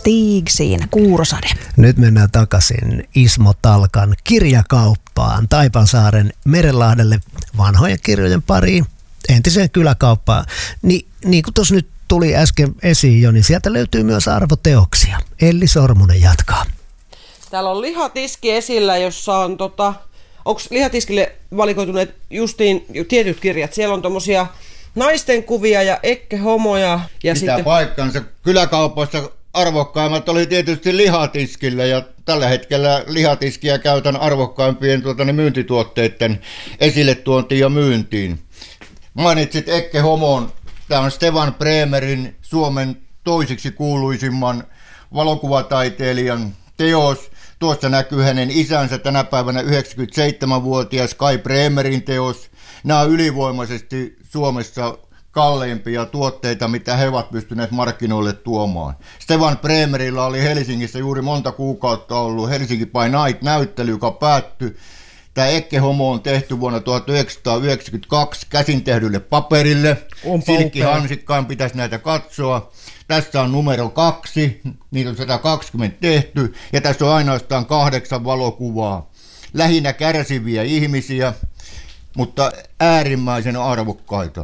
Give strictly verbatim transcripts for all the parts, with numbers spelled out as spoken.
Stig siinä, Kuurosade. Nyt mennään takaisin Ismo Talkan kirjakauppaan Taipalsaaren Merenlahdelle vanhojen kirjojen pariin, entiseen kyläkauppaan. Ni, niin kuin tuossa nyt tuli äsken esiin jo, niin sieltä löytyy myös arvoteoksia. Elli Sormunen jatkaa. Täällä on lihatiski esillä, jossa on tota, onko lihatiskille valikoituneet justiin tietyt kirjat? Siellä on tommosia naisten kuvia ja ekkehomoja. Ja Mitä sitten paikkansa. Kyläkaupoissa arvokkaimmat oli tietysti lihatiskillä ja tällä hetkellä lihatiskiä käytän arvokkaimpien tuota, niin myyntituotteiden esille tuontiin ja myyntiin. Mainitsit ekkehomon. Tämä on Stefan Bremerin Suomen toisiksi kuuluisimman valokuvataiteilijan teos. Tuossa näkyy hänen isänsä tänä päivänä yhdeksänkymmentäseitsemänvuotias Kai Bremerin teos. Nämä on ylivoimaisesti Suomessa kalleimpia tuotteita, mitä he ovat pystyneet markkinoille tuomaan. Stefan Bremerillä oli Helsingissä juuri monta kuukautta ollut Helsinki by Night-näyttely, joka päättyi. Tämä ekkehomo on tehty vuonna tuhatyhdeksänsataayhdeksänkymmentäkaksi käsin tehdylle paperille. Silkkihansikkaan pitäisi näitä katsoa. Tässä on numero kaksi, niitä on sata kaksikymmentä tehty, ja tässä on ainoastaan kahdeksan valokuvaa. Lähinnä kärsiviä ihmisiä, mutta äärimmäisen arvokkaita.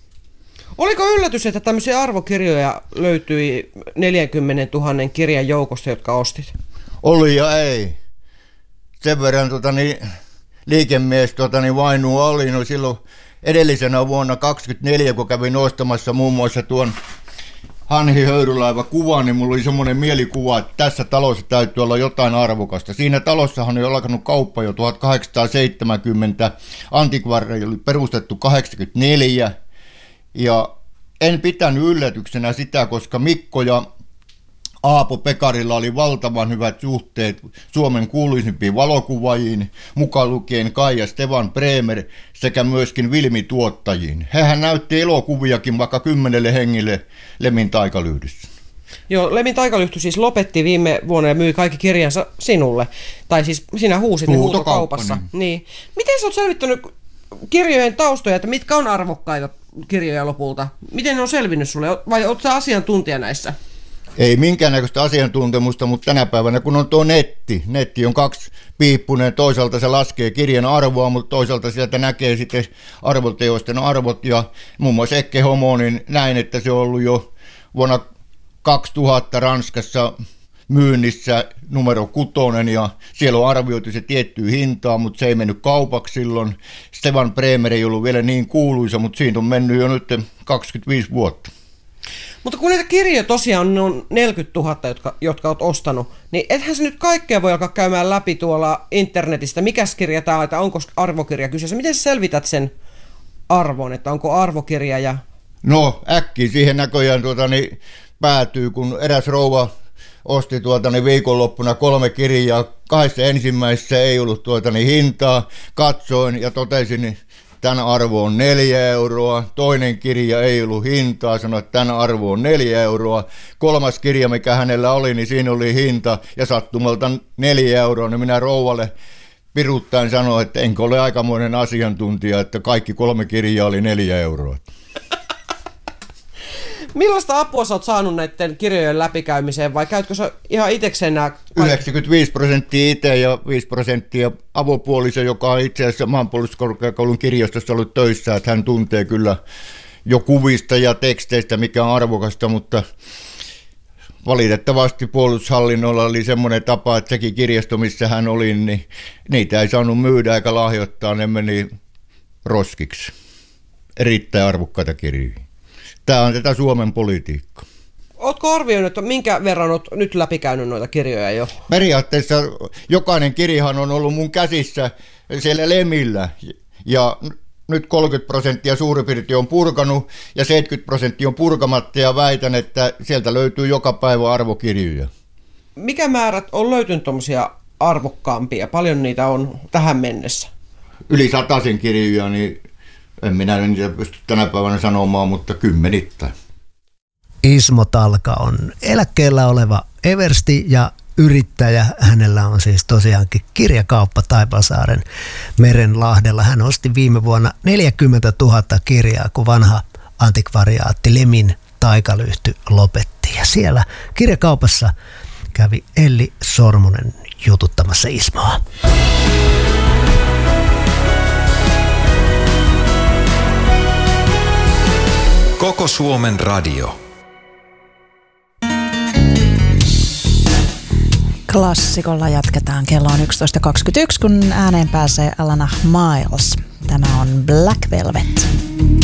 oliko yllätys, että tämmöisiä arvokirjoja löytyi neljäkymmentätuhatta kirjan joukosta, jotka ostit? Oli ja ei. Sen verran tota, niin, liikemies tota, niin vainua oli. No, silloin edellisenä vuonna kaksikymmentäneljä, kun kävin ostamassa muun muassa tuon Hanhi-höyrylaiva kuva, niin mulla oli semmoinen mielikuva, että tässä talossa täytyy olla jotain arvokasta. Siinä talossahan oli alkanut kauppa jo tuhatkahdeksansataaseitsemänkymmentä, antikvaari oli perustettu kahdeksankymmentäneljä, ja en pitänyt yllätyksenä sitä, koska Mikko ja Aapo Pekarilla oli valtavan hyvät suhteet Suomen kuuluisimpiin valokuvaajiin, mukaan lukien Kai ja Stefan Bremer sekä myöskin filmituottajiin. Hehän näytti elokuviakin vaikka kymmenelle hengille Lemin taikalyhdyssä. Joo, Lemin taikalyhty siis lopetti viime vuonna ja myi kaikki kirjansa sinulle. Tai siis sinä huusit ne huutokaupassa. Niin. Miten sä oot selvittänyt kirjojen taustoja, että mitkä on arvokkaita kirjoja lopulta? Miten ne on selvinnyt sulle? Vai oot sä asiantuntija näissä? Ei minkäännäköistä asiantuntemusta, mutta tänä päivänä kun on tuo netti, netti on kaksipiippunen, toisaalta se laskee kirjan arvoa, mutta toisaalta sieltä näkee sitten arvoteosten arvot, ja muun muassa ekkehomo, niin näin, että se on ollut jo vuonna kaksituhatta Ranskassa myynnissä numero kutonen, ja siellä on arvioitu se tiettyä hintaa, mutta se ei mennyt kaupaksi silloin. Stefan Bremer ei ollut vielä niin kuuluisa, mutta siitä on mennyt jo nyt kaksikymmentäviisi vuotta. Mutta kun näitä kirjoja tosiaan on neljäkymmentätuhatta, jotka, jotka olet ostanut, niin ethän se nyt kaikkea voi alkaa käymään läpi tuolla internetistä. Mikäs kirja tämä on, että onko arvokirja kyseessä? Miten sä selvität sen arvon, että onko arvokirja ja... No äkkiä siihen näköjään tuota, niin, päätyy, kun eräs rouva osti tuota, niin viikonloppuna kolme kirjaa. Kahdessa ensimmäisessä ei ollut tuota, niin, hintaa. Katsoin ja totesin, niin tämän arvo on neljä euroa, toinen kirja ei ollut hintaa, sanoi, että tämän arvo on neljä euroa. Kolmas kirja, mikä hänellä oli, niin siinä oli hinta ja sattumalta neljä euroa, niin minä rouvalle piruttaen sanoin, että enkö ole aikamoinen asiantuntija, että kaikki kolme kirjaa oli neljä euroa. Millaista apua sä oot saanut näiden kirjojen läpikäymiseen, vai käytkö sä ihan itsekseen nämä kaikki? yhdeksänkymmentäviisi prosenttia itse ja viisi prosenttia avopuoliso, joka on itse asiassa Maanpuolustuskorkeakoulun kirjastossa ollut töissä, että hän tuntee kyllä jo kuvista ja teksteistä, mikä on arvokasta, mutta valitettavasti puolustushallinnolla oli semmoinen tapa, että sekin kirjasto, missä hän oli, niin niitä ei saanut myydä eikä lahjoittaa, ne meni roskiksi. Erittäin arvokkaita kirjoja. Tämä on tätä Suomen politiikkaa. Ootko arvioinut, että minkä verran olet nyt läpikäynyt noita kirjoja jo? Periaatteessa jokainen kirjahan on ollut mun käsissä siellä Lemillä, ja nyt kolmekymmentä prosenttia suurin piirtein on purkanut ja seitsemänkymmentä prosenttia on purkamatta, ja väitän, että sieltä löytyy joka päivä arvokirjoja. Mikä määrät on löytynyt tuommoisia arvokkaampia? Paljon niitä on tähän mennessä? Yli sataisen kirjoja, niin en minä niitä pysty tänä päivänä sanomaan, mutta kymmenittäin. Ismo Talka on eläkkeellä oleva eversti ja yrittäjä. Hänellä on siis tosiaankin kirjakauppa Taipalsaaren Merenlahdella. Hän osti viime vuonna neljäkymmentätuhatta kirjaa, kun vanha antikvariaatti Lemin taikalyhty lopetti. Ja siellä kirjakaupassa kävi Elli Sormunen jututtamassa Ismoa. Koko Suomen radio. Klassikolla jatketaan. Kello on yksitoista kaksikymmentäyksi, kun ääneen pääsee Alana Miles. Tämä on Black Velvet.